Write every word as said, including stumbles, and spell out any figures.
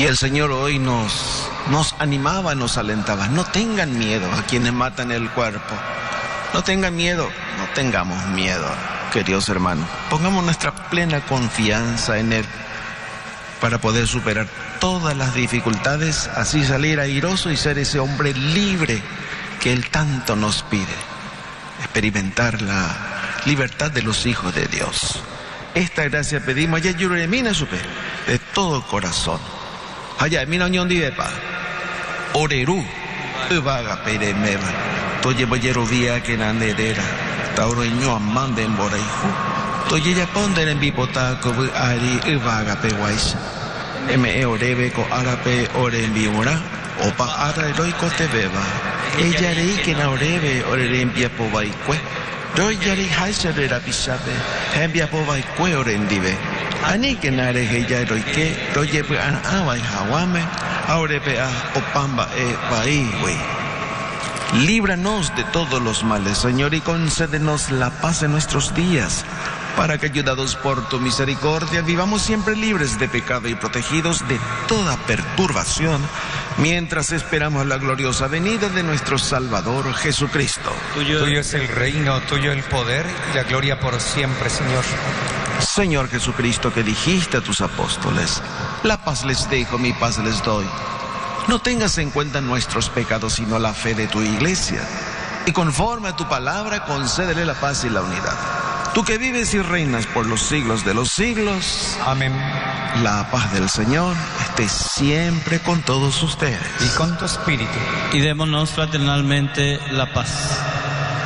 Y el Señor hoy nos, nos animaba, nos alentaba. No tengan miedo a quienes matan el cuerpo. No tengan miedo, no tengamos miedo, queridos hermanos. Pongamos nuestra plena confianza en Él para poder superar todas las dificultades, así salir airoso y ser ese hombre libre que Él tanto nos pide. Experimentar la libertad de los hijos de Dios. Esta gracia pedimos allá yuremina supe de todo corazón. Allá mina unión de pa. Oreru, vaga peremeva. Toye boyero vía que nanedera. Tauro ño amande en boreju. Toye ya ponder en bipotaco ari vaga peguais. Me orebe co arape ore en biura. Opa ara heroico te beba. Ella rei que na orebe ore en pia povaicue. Roy yari haisere rapisape. Hembia povaicue ore en dive. Ani que nare heya roike. Roye pe an abai hawame. Aurebe a opamba e paiwe. Líbranos de todos los males, Señor, y concédenos la paz en nuestros días, para que, ayudados por tu misericordia, vivamos siempre libres de pecado y protegidos de toda perturbación, mientras esperamos la gloriosa venida de nuestro Salvador Jesucristo. Tuyo, tuyo es el reino, tuyo el poder y la gloria por siempre, Señor. Señor Jesucristo, que dijiste a tus apóstoles, la paz les dejo, mi paz les doy. No tengas en cuenta nuestros pecados, sino la fe de tu iglesia. Y conforme a tu palabra, concédele la paz y la unidad. Tú que vives y reinas por los siglos de los siglos. Amén. La paz del Señor esté siempre con todos ustedes. Y con tu espíritu. Y démonos fraternalmente la paz.